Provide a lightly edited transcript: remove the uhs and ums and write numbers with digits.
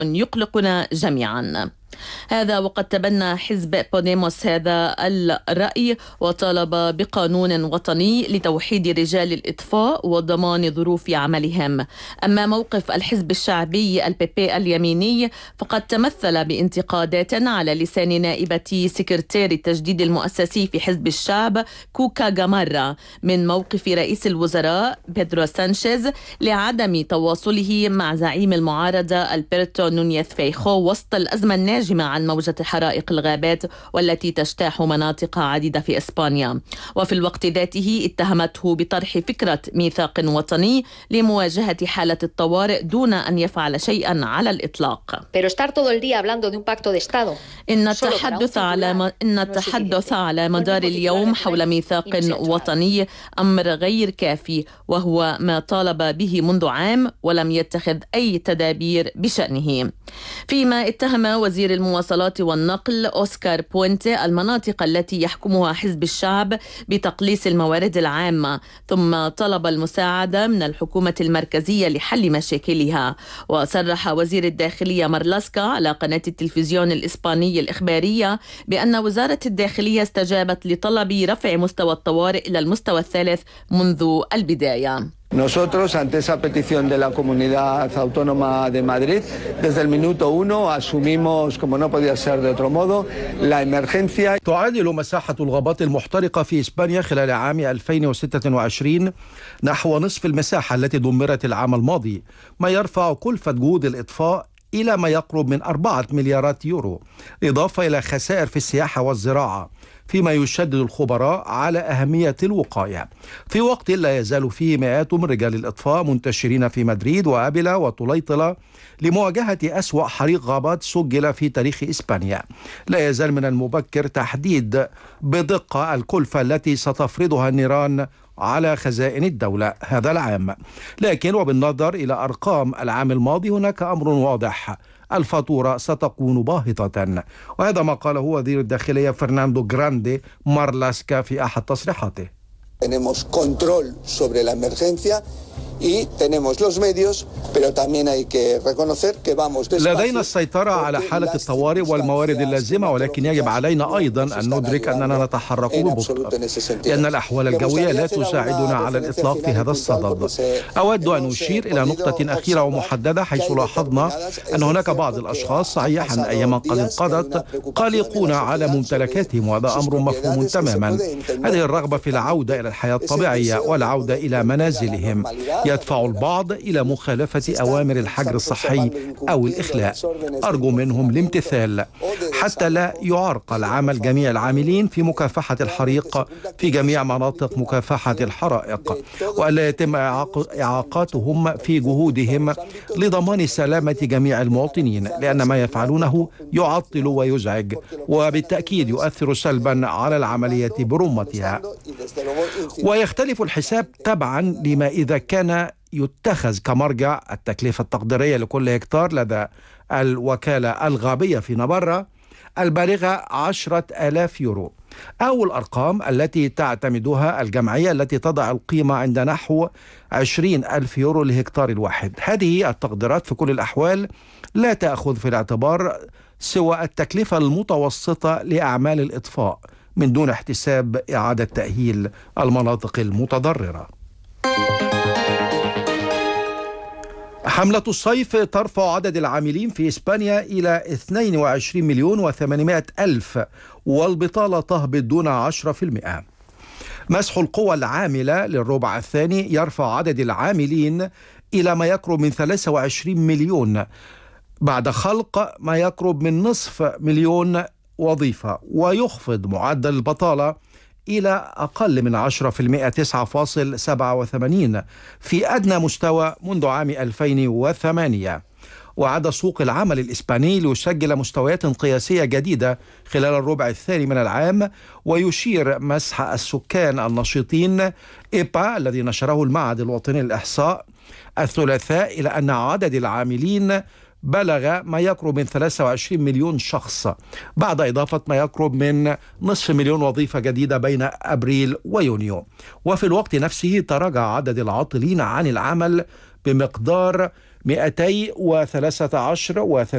يقلقنا جميعا. هذا وقد تبنى حزب بوديموس هذا الرأي وطالب بقانون وطني لتوحيد رجال الإطفاء وضمان ظروف عملهم. أما موقف الحزب الشعبي البيبي اليميني فقد تمثل بانتقادات على لسان نائبة سكرتير التجديد المؤسسي في حزب الشعب كوكا جامارا من موقف رئيس الوزراء بيدرو سانشيز لعدم تواصله مع زعيم المعارضة ألبرتو نونيز فيخو وسط الأزمة الناجمة عن موجة حرائق الغابات والتي تجتاح مناطق عديدة في إسبانيا. وفي الوقت ذاته اتهمته بطرح فكرة ميثاق وطني لمواجهة حالة الطوارئ دون أن يفعل شيئا على الإطلاق. إن التحدث على مدار اليوم حول ميثاق وطني أمر غير كافي، وهو ما طالب به منذ عام ولم يتخذ أي تدابير بشأنه. فيما اتهم وزير المواصلات والنقل أوسكار بوينتي المناطق التي يحكمها حزب الشعب بتقليص الموارد العامة، ثم طلب المساعدة من الحكومة المركزية لحل مشاكلها. وصرح وزير الداخلية مارلاسكا على قناة التلفزيون الإسباني الإخبارية بأن وزارة الداخلية استجابت لطلب رفع مستوى الطوارئ إلى المستوى الثالث منذ البداية. Nosotros, ante esa petición de la Comunidad Autónoma de Madrid, desde el minuto uno asumimos, como no podía ser de otro modo, la emergencia. تعادل مساحة الغابات المحترقة في إسبانيا خلال عام 2026 نحو نصف المساحة التي دمرت العام الماضي، ما يرفع كلفة جهود الإطفاء إلى ما يقرب من 4 مليارات يورو، إضافة إلى خسائر في السياحة والزراعة، فيما يشدد الخبراء على أهمية الوقاية في وقت لا يزال فيه مئات من رجال الإطفاء منتشرين في مدريد وآبلة وطليطلة لمواجهة أسوأ حريق غابات سجل في تاريخ إسبانيا. لا يزال من المبكر تحديد بدقة الكلفة التي ستفرضها النيران على خزائن الدولة هذا العام، لكن وبالنظر إلى أرقام العام الماضي هناك أمر واضح: الفاتورة ستكون باهظة. وهذا ما قاله وزير الداخلية فرناندو غراندي مارلاسكا في أحد تصريحاته. Tenemos control sobre la emergencia y tenemos los medios, pero también hay que reconocer que vamos despacio. لدينا السيطرة على حالة الطوارئ والموارد اللازمة، ولكن يجب علينا أيضا أن ندرك أننا نتحرك ببطء، لأن الأحوال الجوية لا تساعدنا على الإطلاق في هذا الصدد. أود أن أشير إلى نقطة أخيرة ومحددة، حيث لاحظنا أن هناك بعض الأشخاص صحيحا أيام قد انقضت قلقون على ممتلكاتهم، وهذا أمر مفهوم تماما. هذه الرغبة في العودة إلى الحياة الطبيعية والعودة إلى منازلهم يدفع البعض إلى مخالفة أوامر الحجر الصحي أو الإخلاء. أرجو منهم الامتثال حتى لا يعرقل عمل جميع العاملين في مكافحة الحريق في جميع مناطق مكافحة الحرائق، وألا يتم إعاقاتهم في جهودهم لضمان سلامة جميع المواطنين، لأن ما يفعلونه يعطل ويزعج، وبالتأكيد يؤثر سلبا على العملية برمتها. ويختلف الحساب تبعا لما إذا كان يتخذ كمرجع التكلفة التقديرية لكل هكتار لدى الوكالة الغابية في نافارا البالغة 10,000 يورو، أو الأرقام التي تعتمدها الجمعية التي تضع القيمة عند نحو 20,000 يورو لهكتار الواحد. هذه التقديرات في كل الأحوال لا تأخذ في الاعتبار سوى التكلفة المتوسطة لأعمال الإطفاء من دون احتساب إعادة تأهيل المناطق المتضررة. حملة الصيف ترفع عدد العاملين في إسبانيا إلى 22,800,000 والبطالة تهبط دون 10%. مسح القوى العاملة للربع الثاني يرفع عدد العاملين إلى ما يقرب من 23 مليون بعد خلق ما يقرب من نصف مليون وظيفة، ويخفض معدل البطالة إلى أقل من 10%، 9.87 في أدنى مستوى منذ عام 2008. وعاد سوق العمل الإسباني ليسجل مستويات قياسية جديدة خلال الربع الثاني من العام. ويشير مسح السكان النشيطين إيبا الذي نشره المعهد الوطني للإحصاء الثلاثاء إلى أن عدد العاملين بلغ ما يقرب من 23 مليون شخص بعد إضافة ما يقرب من نصف مليون وظيفة جديدة بين أبريل ويونيو. وفي الوقت نفسه تراجع عدد العاطلين عن العمل بمقدار 213